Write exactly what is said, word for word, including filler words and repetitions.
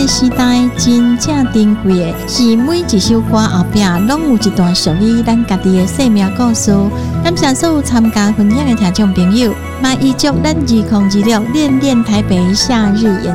的时代真正珍贵的，是每一首歌后边拢有一段属于咱家己的生命故事。感谢所有参加分享的听众朋友，也预祝咱二零二六练练台北夏日演